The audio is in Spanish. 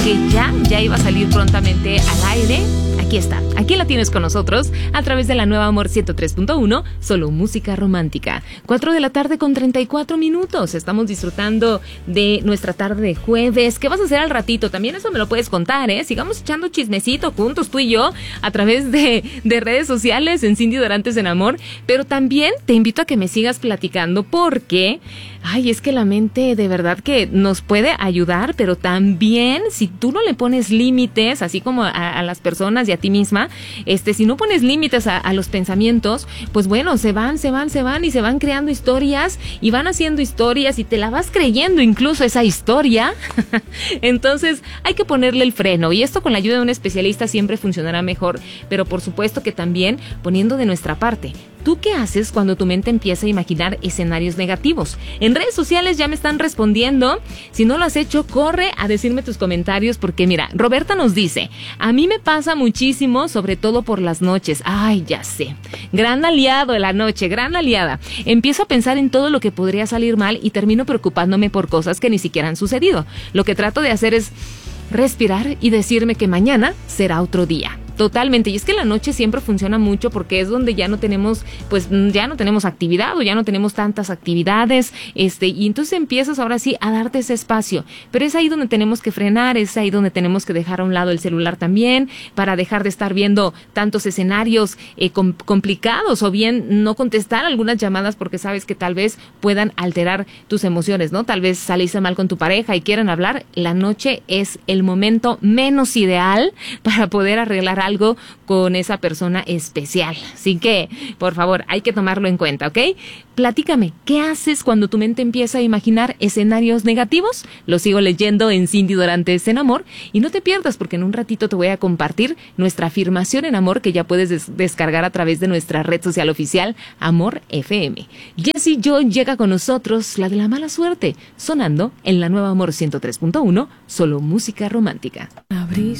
que ya iba a salir prontamente al aire. Aquí está, aquí la tienes con nosotros a través de la nueva Amor 103.1, solo música romántica. 4:34 p.m. Estamos disfrutando de nuestra tarde de jueves. ¿Qué vas a hacer al ratito? También eso me lo puedes contar, ¿eh? Sigamos echando chismecito juntos, tú y yo, a través de redes sociales en Cindy Dorantes en Amor. Pero también te invito a que me sigas platicando porque... es que la mente de verdad que nos puede ayudar, pero también si tú no le pones límites, así como a las personas y a ti misma, si no pones límites a los pensamientos, pues bueno, se van y se van creando historias y van haciendo historias y te la vas creyendo incluso esa historia. Entonces hay que ponerle el freno y esto con la ayuda de un especialista siempre funcionará mejor, pero por supuesto que también poniendo de nuestra parte. ¿Tú qué haces cuando tu mente empieza a imaginar escenarios negativos? En redes sociales ya me están respondiendo. Si no lo has hecho, corre a decirme tus comentarios porque mira, Roberta nos dice, a mí me pasa muchísimo, sobre todo por las noches. Ya sé. Gran aliado de la noche, gran aliada. Empiezo a pensar en todo lo que podría salir mal y termino preocupándome por cosas que ni siquiera han sucedido. Lo que trato de hacer es respirar y decirme que mañana será otro día. Totalmente, y es que la noche siempre funciona mucho porque es donde ya no tenemos, ya no tenemos actividad o ya no tenemos tantas actividades, y entonces empiezas ahora sí a darte ese espacio, pero es ahí donde tenemos que frenar, es ahí donde tenemos que dejar a un lado el celular también, para dejar de estar viendo tantos escenarios complicados o bien no contestar algunas llamadas porque sabes que tal vez puedan alterar tus emociones, ¿no? Tal vez saliste mal con tu pareja y quieran hablar, la noche es el momento menos ideal para poder arreglar algo con esa persona especial. Así que, por favor, hay que tomarlo en cuenta, ¿ok? Platícame, ¿qué haces cuando tu mente empieza a imaginar escenarios negativos? Lo sigo leyendo en Cindy Dorantes en Amor y no te pierdas porque en un ratito te voy a compartir nuestra afirmación en amor que ya puedes descargar a través de nuestra red social oficial Amor FM. Jessie Joy llega con nosotros, la de la mala suerte, sonando en la nueva Amor 103.1, solo música romántica.